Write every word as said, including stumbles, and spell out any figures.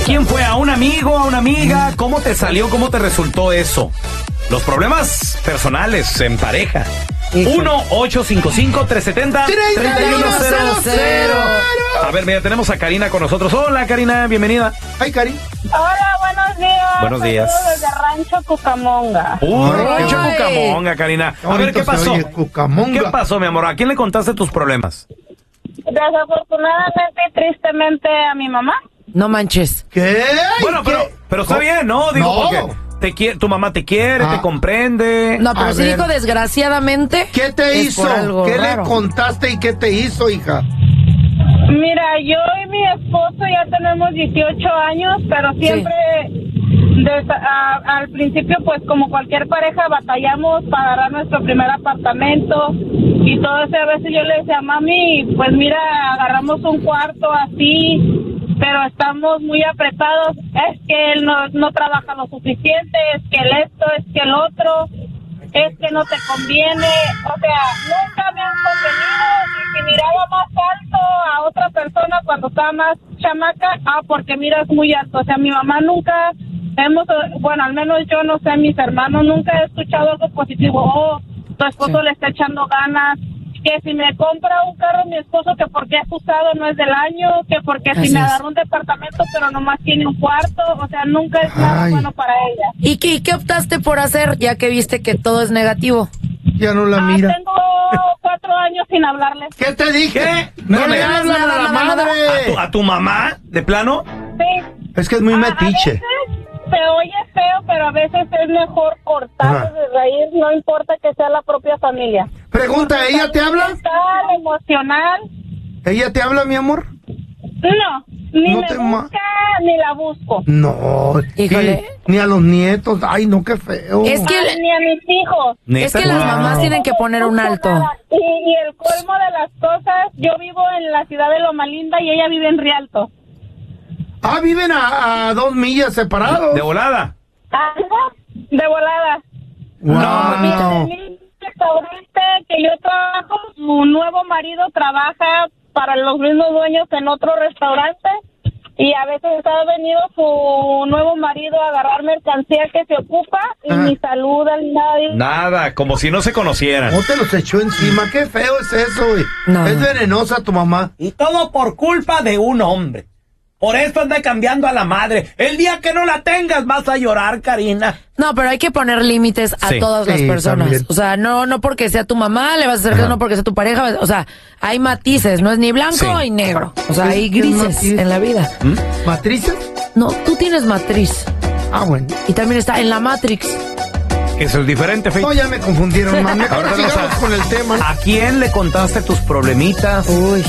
quién fue? ¿A un amigo? ¿A una amiga? ¿Cómo te salió? ¿Cómo te resultó eso? Los problemas personales en pareja. uno ocho cinco cinco, tres siete cero, tres uno cero cero. A ver, mira, tenemos a Karina con nosotros. Hola, Karina, bienvenida. Ay, Cari. Hola, buenos días. Buenos días. Saludos desde Rancho Cucamonga. Uh, Ay. Rancho Cucamonga, Karina. A ver, ¿qué pasó? Oye, Cucamonga. ¿Qué pasó, mi amor? ¿A quién le contaste tus problemas? Desafortunadamente y tristemente a mi mamá. No manches. ¿Qué? Bueno, ¿Qué? pero, pero está ¿Cómo? bien, ¿no? Digo, No. porque te quiere, tu mamá te quiere, Ah. te comprende. No, pero A si ver. dijo desgraciadamente. ¿Qué te es hizo? por algo ¿Qué raro. le contaste y qué te hizo, hija? Mira, yo y mi esposo ya tenemos dieciocho años, pero siempre des- a- al principio, pues como cualquier pareja, batallamos para agarrar nuestro primer apartamento y todo eso. A veces yo le decía, mami, pues mira, agarramos un cuarto así, pero estamos muy apretados. Es que él no, no trabaja lo suficiente, es que el esto, es que el otro, es que no te conviene. O sea, nunca me han convenido. Y si miraba más alto a otra persona cuando estaba más chamaca, ah, porque miras muy alto. O sea, mi mamá nunca hemos, bueno, al menos yo no sé, mis hermanos, nunca he escuchado algo positivo. Oh, tu esposo Sí. le está echando ganas. Que si me compra un carro mi esposo, que porque es usado no es del año, que porque Así si me es. agarra un departamento pero nomás tiene un cuarto. O sea, nunca es nada Ay. bueno para ella. ¿Y qué, y qué optaste por hacer ya que viste que todo es negativo? Ya no la Ah, mira. tengo cuatro años sin hablarle. ¿Qué te dije? ¿Qué? No No le le hablan hablas a nada, la nada, nada. ¿A madre. tu, a tu mamá? ¿De plano? Sí. Es que es muy A- a metiche. veces se oye feo, pero a veces es mejor cortar Ajá. de raíz, no importa que sea la propia familia. Pregunta, ¿ella te habla? Mental, emocional, ¿Ella te habla, mi amor? no, ni No me te ma- busca ni la busco. No. Híjole. ¿qué? Ni a los nietos. Ay, no, qué feo. Es que- Ah, ni a mis hijos. Es que las Wow. mamás tienen que poner un alto. Y, y el colmo de las cosas, yo vivo en la ciudad de Loma Linda y ella vive en Rialto. Ah, viven a, a dos millas separados. ¿De volada? Ajá, de volada. Wow. En mi restaurante que yo trabajo, su nuevo marido trabaja para los mismos dueños en otro restaurante y a veces ha venido su nuevo marido a agarrar mercancía que se ocupa y Ah. ni saluda ni nadie. Nada, como si no se conocieran. ¿No te los echó encima? Qué feo es eso, güey. No. Es venenosa tu mamá. Y todo por culpa de un hombre. Por eso anda cambiando a la madre. El día que no la tengas vas a llorar, Karina. No, pero hay que poner límites a Sí. todas las Sí, personas. también. O sea, no no porque sea tu mamá le vas a hacer caso, no porque sea tu pareja. O sea, hay matices, no es ni blanco Sí. ni negro. O sea, ¿Qué- hay qué grises matiz? en la vida. ¿Matrices? No, tú tienes matriz. Ah, bueno. Y también está en la Matrix. Eso es diferente, Faith. No, ya me confundieron, man. Mejor Ahora vamos sigamos a- con el tema. ¿A quién le contaste tus problemitas? Uy.